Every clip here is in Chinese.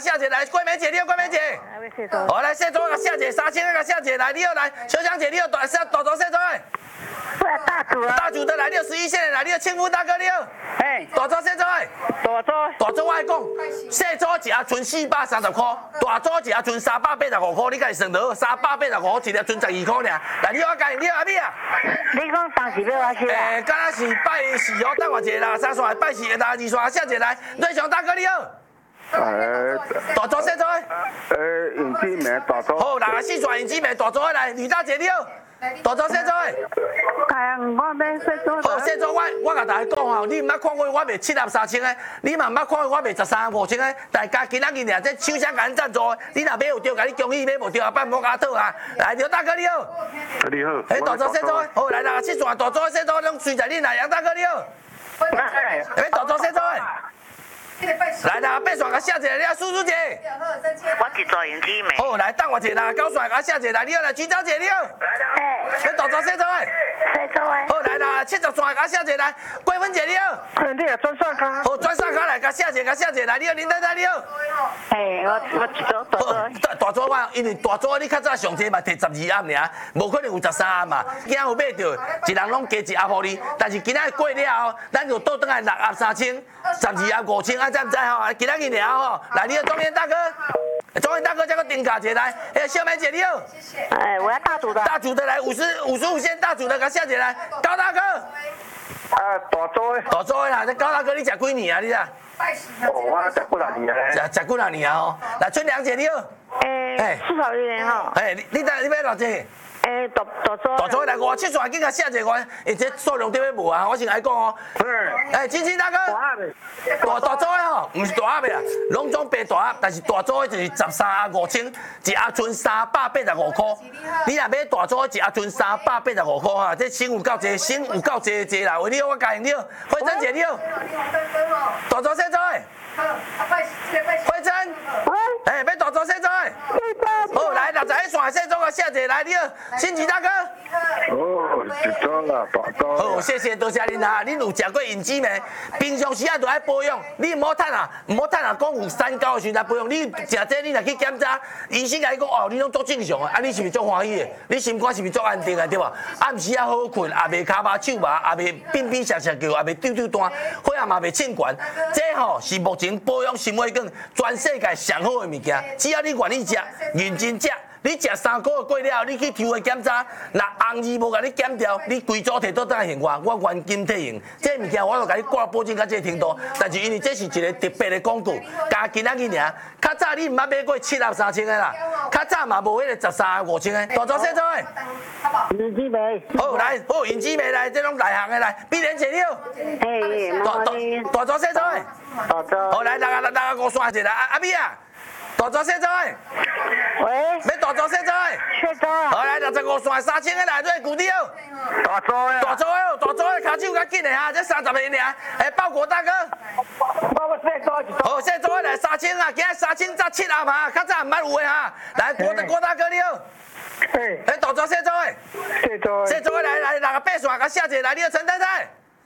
下姐来，桂梅姐你好，桂梅姐。好来，谢总个下姐3000个下姐来，你好来，小香姐你好，大周谢总。 大组啊！ 大组的来，你好11线来，你好庆福大哥你好。 嘿， 大组谢总。大组我爱讲，小组一盒存430块，大组一盒存385块，你家己算得好，385块一粒存12块尔。来，你好介，你好阿美啊。 你讲当时要我去啊？ 敢若是拜4哦，等我一下啦，3线拜4的2线下姐来，瑞祥大哥你好。大组谢总。 尹志明大组。 好，来4线尹志明大组来，吕大姐你好。大组谢总。 我要说做。 好，谢总，我甲大家讲吼，你毋捌看过我卖7盒3000的，你嘛毋捌看过我卖13盒5000的，大家今仔日俩这厂商甲咱赞助，你若买有对，甲你恭喜；买无对，后摆莫甲我讨啊。来，刘大哥你好。 你好。 大组谢总，好来啦，7线大组谢总拢随在恁啦，杨大哥你好。大组谢总。来啦，8线甲下一个，你好，叔叔姐。 我一做尹志明。 好，来等我一下啦，9线甲下一个来，你好来，徐小姐你好。大组谢总。好来啦，70线甲下一个来，桂芬姐你好。 你也转上卡。 好，转上卡来，甲下一个来，你好，林太太你好。 我一组大组。 大组我，因为大组你较早上车嘛摕12盒尔，无可能有13盒嘛。今仔有买到，一人拢加1盒互你。但是今仔过了后，咱就倒转来6盒3000，12盒5000，啊，知唔知吼？今仔日尔吼，来你好，庄严大哥。庄严大哥，这个定价姐来，小梅姐你好。 谢谢。我要大组的。 大组的来55线大组的，甲下姐来，高大哥。 大组的。 大组的啦，这高大哥你食几年啊？你啊？ 我食几多年啊？ 食几年啊？吼，来春良姐你好。 至少1年吼。 你要偌济？大组来57线，紧甲下一个，这数量对要无啊？我先来讲哦。金星大哥，大组的吼，唔是大盒的啦，拢总白大盒，但是大组的就是13盒5000，一盒存385块。你若买大组的，一盒存385块哈，这省有够济，省有够济啦。为你好，我教你好，慧珍姐你好。大组谢总的。慧珍。要大组谢总的。好，来61线谢总个下一个来，你好，新奇大哥。 一组啦，大组。 好，谢谢，多谢恁哈，恁有食过银子没？平常时啊都爱保养，你唔好趁啊，讲有3高的时阵保养。你食这，你若去检查，医生甲你讲哦，你拢足正常的，啊，你是毋是足欢喜的？你心肝是毋是足安定的，对无？暗时啊好困，也袂骹麻手麻，也袂变变涩涩叫，也袂丢丢单，血压嘛袂称悬。这吼是目前保养心血管全世界上好的物件，只要你愿意食，认真食。你食3个月过了，你去抽血检查，若红字无甲你检调，你规组摕倒转来还我原金退用。这物件我就甲你挂保证到这个程度，但是因为这是一个特别的广告，加今仔日尔。较早你毋捌买过7盒3000的啦，较早嘛无迄个13盒5000的。大组谢总的。 尹志明。 好来，好尹志明来，这种内行的来，碧莲姐你好。大组谢总的。 大组。 好来，5线一来，阿美啊。大组谢总的。 喂。 要大组谢总的。 谢总。 好来65线3000个来，对，古弟哦。 大组的。 大组的，骹手较紧的哈，这30个尔。报国大哥。 我谢组。 好，谢总的来3000啊，今日3000再7盒哈，较早毋捌有的哈。来，郭大哥你好。大组谢总的。谢总的来8线甲下一个来，你好陈太太。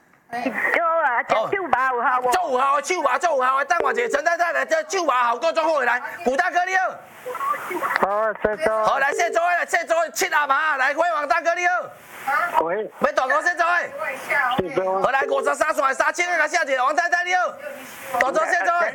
手麻有效无？ 足有效的手麻，足有效的。等我一下，陈太太来，这手麻效果足好的来。古大哥你好。 好，谢总。 好来，谢总的7盒嘛，来辉煌大哥你好。 喂。 要大组谢总的。 谢总。 好来53线3000个甲下一个王太太你好。大组谢总的。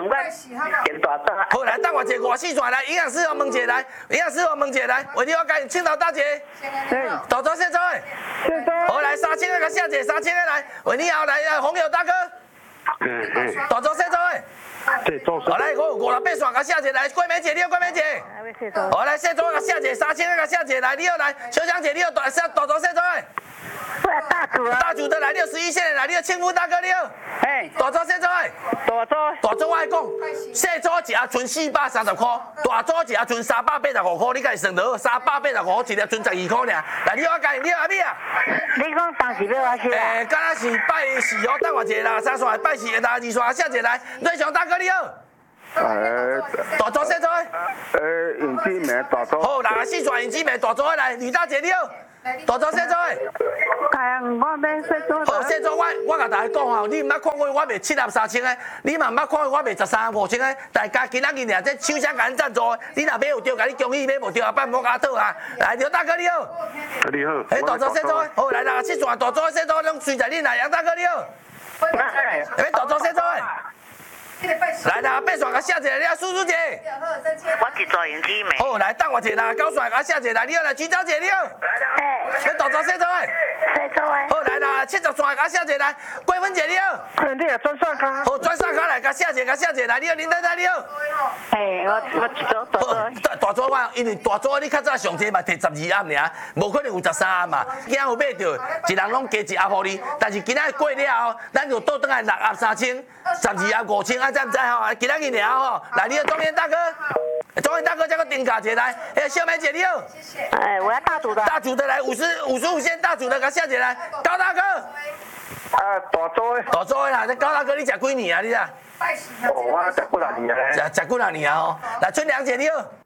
好来，等我一下54线来，营养师我问一下来，为你我甲青岛大姐。大组谢总的。好来3000个甲下一个3000个来，为你好来红友大哥。大组谢总的。好来，我有58线甲下一个来，桂梅姐你好，桂梅姐。好来，谢总甲下一个3000个甲下一个来，你好来，小香姐你好，大组谢总的。大组的来，你好11线的来，你好庆福大哥你好。大组谢总的。大组我爱讲，小组一盒存430块，大组一盒存385块，你家己算得好，385块一粒存12块尔。来，你好介，你好阿美啊。 你讲当时要我去啊？ 敢若是拜4哦，等我一下啦，3线拜4的2线下一个来，瑞祥大哥你好。大组谢总的。 尹志明大组。 好，64线尹志明大组的来，吕大姐你好。 大组小组的。 我要说做。 好，小组我甲大家讲吼，你毋捌看过我卖73000的，你嘛毋捌看过我卖135000的，大家今仔日俩这厂商甲咱赞助的，你若买有对，甲你恭喜；买无对，后摆莫甲我讨啊！来，刘大哥你好。 你好。 大组小组的，好来啦，7线大组小组拢随在你啦，杨大哥你好。要大组小组的。来啦，八线甲写一个，你啊，叔叔姐。 我一做用机没。 好，来等我一下啦，9线甲写一个，来你好来，徐小姐你好。要大组小组的。 小组的。 好来啦，70线甲写一个来，桂芬姐你好。 你也转刷卡。 好，转刷卡来甲写一个，甲写一个来，你好林太太你好。 我一做大组。 大组我因为大组你较早上车嘛摕12暗尔，无可能有13暗嘛。今仔有买着，一人拢加一暗互你，但是今仔过了后，咱就倒转来6暗3000，12暗5000，啊，知唔知吼？今仔日尔吼，来你好，庄园大哥，庄园大哥这个定价一个来，小梅姐你好。 我要大组的。 大组的来55线大组的甲写一个来，高大哥。 大组的。 大组的啦，这高大哥你食几年啊？你啊？ 我食几多年啊？ 食几多年啊？吼，来春良姐你好。